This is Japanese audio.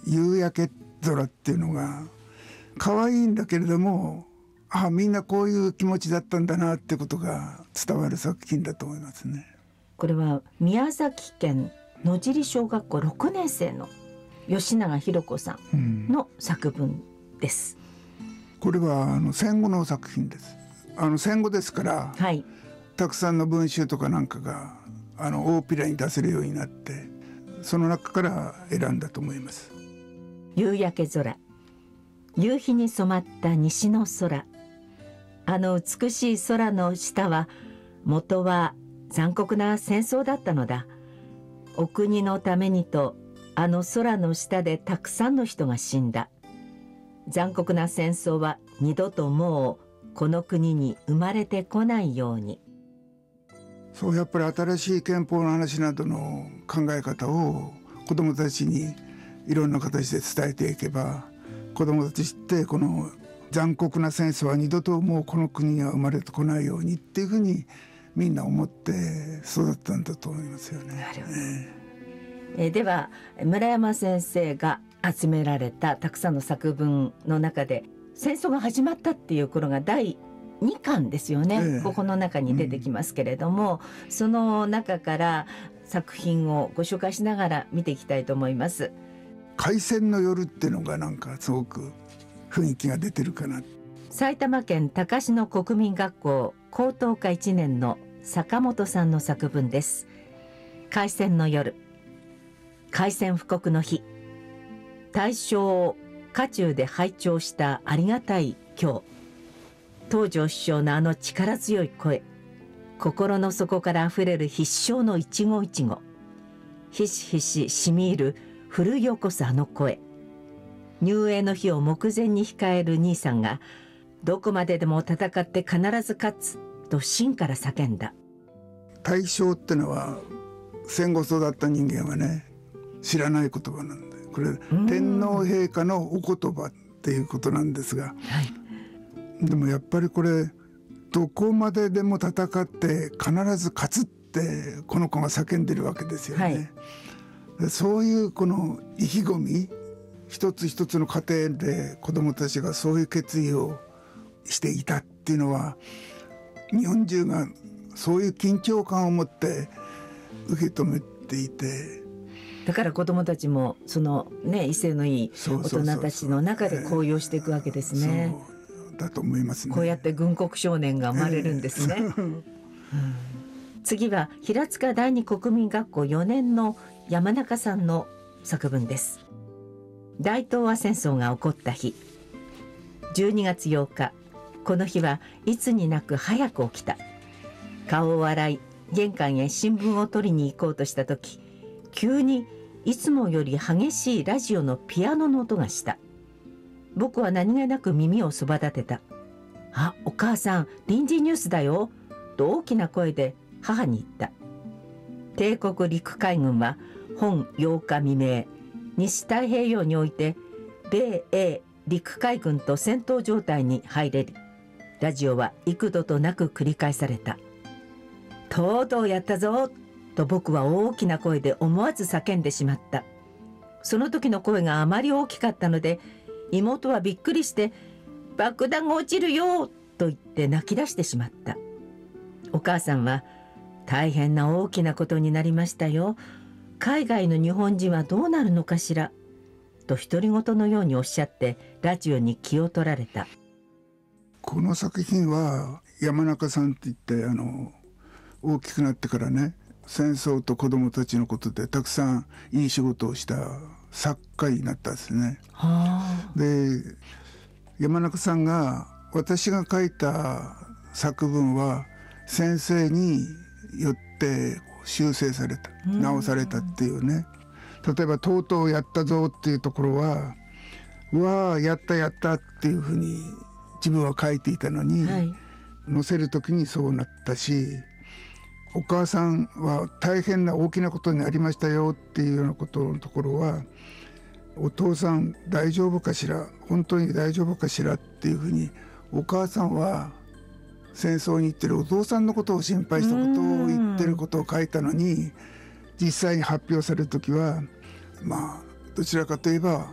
夕焼け空っていうのが可愛いんだけれども、みんなこういう気持ちだったんだなってことが伝わる作品だと思いますね。 これは宮崎県野尻小学校6年生の吉永博子さんの作文です、 これは戦後の作品です。戦後ですから、 はい、 たくさんの文集とかなんかが大っぴらに出せるようになって、その中から選んだと思います。 夕焼け空、夕日に染まった西の空、美しい空の下は元は残酷な戦争だったのだ。お国のためにと空の下でたくさんの人が死んだ。残酷な戦争は二度ともうこの国に生まれてこないように。 そうやっぱり新しい憲法の話などの考え方を子どもたちにいろんな形で伝えていけば、子どもたちってこの残酷な戦争は二度ともうこの国には生まれてこないようにっていうふうにみんな思って育ったんだと思いますよね。 なるほど。では村山先生が集められたたくさんの作文の中で、戦争が始まったっていう頃が第2巻ですよね、ここの中に出てきますけれども、その中から作品をご紹介しながら見ていきたいと思います。 開戦の夜っていうのがなんかすごく雰囲気が出てるかな。 埼玉県高志国民学校高等科1年の坂本さんの作文です。開戦の夜、開戦布告の日、大正を渦中で拝聴したありがたい今日、東条首相の力強い声、心の底からあふれる必勝の一期一会、ひしひししみ入る奮い起こす声、入営の日を目前に控える兄さんが、どこまででも戦って必ず勝つと心から叫んだ。 大正ってのは戦後育った人間はね知らない言葉なんで、これ天皇陛下のお言葉っていうことなんですが、でもやっぱりこれどこまででも戦って必ず勝つってこの子が叫んでるわけですよね、そういうこの意気込み、一つ一つの家庭で子どもたちがそういう決意をしていたっていうのは、日本中がそういう緊張感を持って受け止めていて、 だから子どもたちもそのね、威勢のいい大人たちの中で高揚していくわけですね。 そうだと思いますね。 こうやって軍国少年が生まれるんですね、次は平塚第二国民学校4年の山中さんの作文です。大東亜戦争が起こった日、12月8日、この日はいつになく早く起きた。顔を洗い玄関へ新聞を取りに行こうとした時、急にいつもより激しいラジオのピアノの音がした。僕は何気なく耳をそば立てた。お母さん、臨時ニュースだよと大きな声で母に言った。帝国陸海軍は本8日未明、西太平洋において米英陸海軍と戦闘状態に入れる。ラジオは幾度となく繰り返された。とうとうやったぞと僕は大きな声で思わず叫んでしまった。その時の声があまり大きかったので、妹はびっくりして爆弾が落ちるよと言って泣き出してしまった。お母さんは、大変な大きなことになりましたよ、海外の日本人はどうなるのかしらと独り言のようにおっしゃってラジオに気を取られた。 この作品は山中さんって言って大きくなってからね、戦争と子どもたちのことでたくさんいい仕事をした作家になったんですね。で、山中さんが、私が書いた作文は先生によって修正された、直されたっていうね。例えばとうとうやったぞっていうところは、わあやったやったっていうふうに自分は書いていたのに、載せる時にそうなったし、お母さんは大変な大きなことになりましたよっていうようなことのところは、お父さん大丈夫かしら、本当に大丈夫かしらっていうふうに、お母さんは戦争に行ってるお父さんのことを心配したことを言ってることを書いたのに、実際に発表される時はどちらかといえば